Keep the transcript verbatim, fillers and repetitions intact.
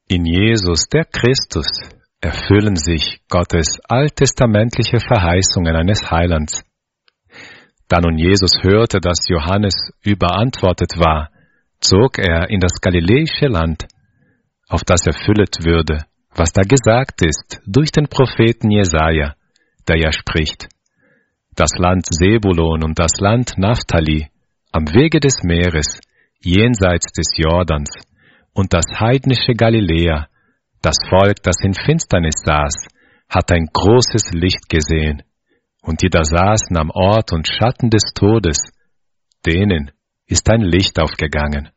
In Jesus, der Christus, erfüllen sich Gottes alttestamentliche Verheißungen eines Heilands. Da nun Jesus hörte, dass Johannes überantwortet war, zog er in das galiläische Land, auf das erfüllet würde, was da gesagt ist durch den Propheten Jesaja, der ja spricht: Das Land Sebulon und das Land Naphtali, am Wege des Meeres, jenseits des Jordans, und das heidnische Galiläa, das Volk, das in Finsternis saß, hat ein großes Licht gesehen, und die da saßen am Ort und Schatten des Todes, denen ist ein Licht aufgegangen.